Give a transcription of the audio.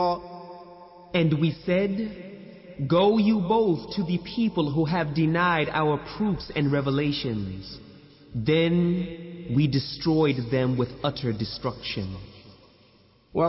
And we said, go you both to the people who have denied our proofs and revelations. Then we destroyed them with utter destruction.